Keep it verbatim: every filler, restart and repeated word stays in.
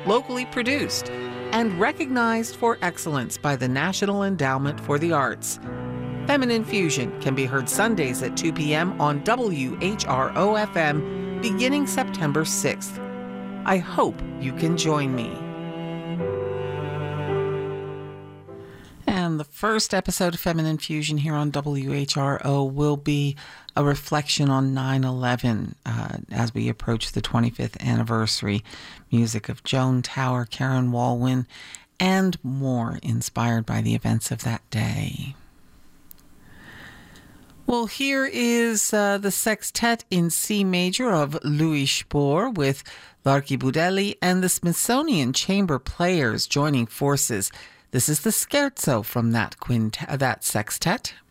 locally produced, and recognized for excellence by the National Endowment for the Arts. Feminine Fusion can be heard Sundays at two p.m. on W H R O F M beginning September sixth. I hope you can join me. And the first episode of Feminine Fusion here on W H R O will be a reflection on nine eleven uh, as we approach the twenty-fifth anniversary. Music of Joan Tower, Karen Walwyn, and more inspired by the events of that day. Well, here is uh, the sextet in C major of Louis Spohr with L'Archibaudelli and the Smithsonian Chamber Players joining forces. This is the scherzo from that quintet, that sextet.